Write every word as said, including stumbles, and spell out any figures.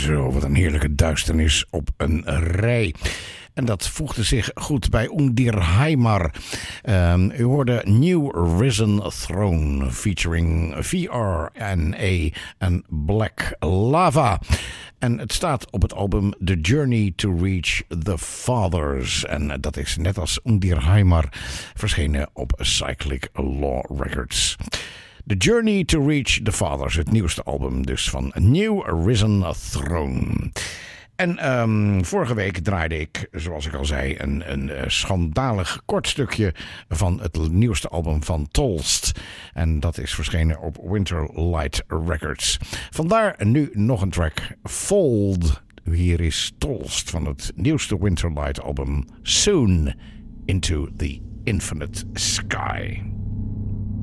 Zo, wat een heerlijke duisternis op een rij. En dat voegde zich goed bij Undirheimar. Um, u hoorde New Risen Throne featuring V R N A en Black Lava. En het staat op het album The Journey to Reach the Fathers. En dat is net als Undirheimar verschenen op Cyclic Law Records. The Journey to Reach the Fathers, het nieuwste album dus van New Risen Throne. En um, vorige week draaide ik, zoals ik al zei, een, een uh, schandalig kort stukje van het nieuwste album van Tolst. En dat is verschenen op Winterlight Records. Vandaar nu nog een track, Fold. Hier is Tolst van het nieuwste Winterlight album, Soon Into the Infinite Sky.